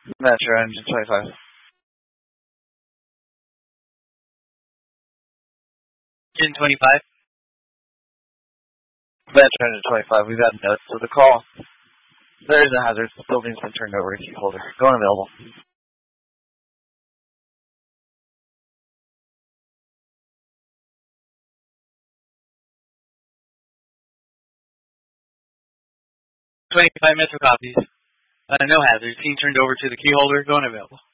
Metro engine 25. Engine 25. Metro engine 25. We've got notes of the call. There is a hazard. The building's been turned over to key holder. Go unavailable. Metro copies. No hazard. Scene turned over to the key holder. Go unavailable.